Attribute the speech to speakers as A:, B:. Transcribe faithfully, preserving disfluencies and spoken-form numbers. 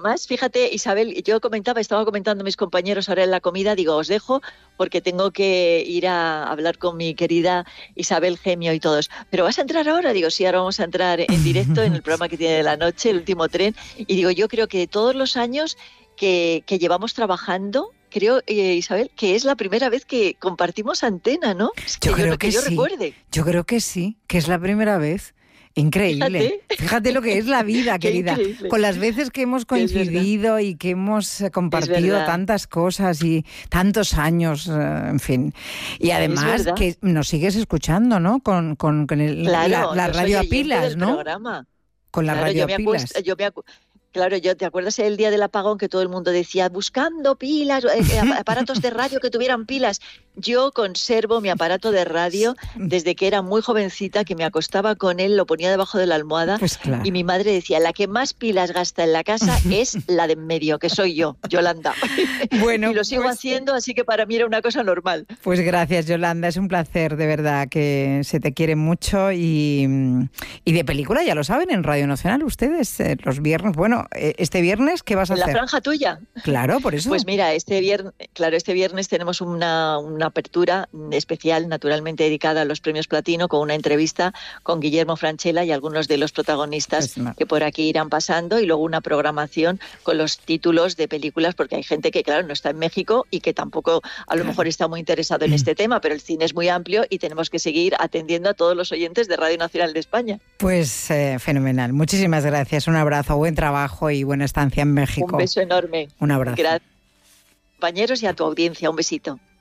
A: además, fíjate, Isabel, yo comentaba, estaba comentando a mis compañeros ahora en la comida, digo, os dejo porque tengo que ir a hablar con mi querida Isabel Gemio y todos. ¿Pero vas a entrar ahora? Digo, sí, ahora vamos a entrar en directo en el programa que tiene de la noche, El Último Tren. Y digo, yo creo que todos los años que, que llevamos trabajando, creo, eh, Isabel, que es la primera vez que compartimos antena, ¿no? Es que
B: yo creo
A: yo,
B: que,
A: que yo
B: sí.
A: recuerde.
B: Yo creo que sí, que es la primera vez. Increíble.
A: Fíjate.
B: Fíjate lo que es la vida,
A: Qué
B: querida.
A: increíble.
B: Con las veces que hemos coincidido y que hemos compartido tantas cosas y tantos años, en fin. Y además que nos sigues escuchando, ¿no? Con, con, con el,
A: claro,
B: la, la radio a pilas, ¿no?
A: Programa.
B: Con la
A: claro,
B: radio
A: yo me
B: a pilas.
A: Acuesto, yo me acu- Claro, yo, ¿te acuerdas el día del apagón que todo el mundo decía buscando pilas, eh, aparatos de radio que tuvieran pilas? Yo conservo mi aparato de radio desde que era muy jovencita, que me acostaba con él, lo ponía debajo de la almohada,
B: pues claro.
A: Y mi madre decía, la que más pilas gasta en la casa es la de en medio, que soy yo, Yolanda.
B: Bueno,
A: y lo sigo
B: pues,
A: haciendo, así que para mí era una cosa normal.
B: Pues gracias, Yolanda, es un placer, de verdad, que se te quiere mucho y, y de película, ya lo saben, en Radio Nacional, ustedes, eh, los viernes, bueno, este viernes, ¿qué vas a
A: ¿En
B: hacer?
A: La franja tuya?
B: Claro, por eso.
A: Pues mira, este viernes, claro, este viernes tenemos una, una apertura especial, naturalmente dedicada a los premios Platino, con una entrevista con Guillermo Francella y algunos de los protagonistas pues no. que por aquí irán pasando, y luego una programación con los títulos de películas, porque hay gente que, claro, no está en México y que tampoco a lo mejor está muy interesado en este tema, pero el cine es muy amplio y tenemos que seguir atendiendo a todos los oyentes de Radio Nacional de España.
B: Pues eh, fenomenal. Muchísimas gracias. Un abrazo, buen trabajo y buena estancia en México.
A: Un beso enorme.
B: Un abrazo.
A: Gracias, compañeros, y a tu audiencia. Un besito.